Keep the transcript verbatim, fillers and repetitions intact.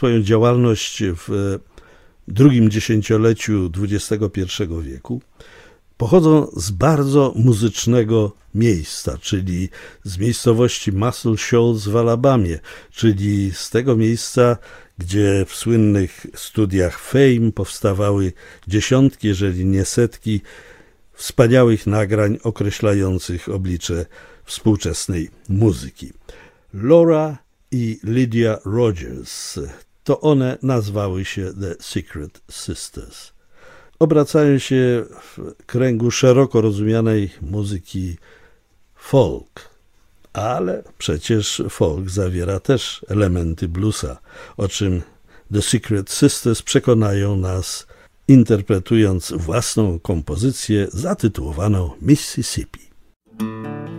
swoją działalność w drugim dziesięcioleciu dwudziestego pierwszego wieku, pochodzą z bardzo muzycznego miejsca, czyli z miejscowości Muscle Shoals w Alabamie, czyli z tego miejsca, gdzie w słynnych studiach Fame powstawały dziesiątki, jeżeli nie setki, wspaniałych nagrań określających oblicze współczesnej muzyki. Laura i Lydia Rogers, to one nazwały się The Secret Sisters. Obracają się w kręgu szeroko rozumianej muzyki folk, ale przecież folk zawiera też elementy bluesa, o czym The Secret Sisters przekonają nas, interpretując własną kompozycję zatytułowaną Mississippi.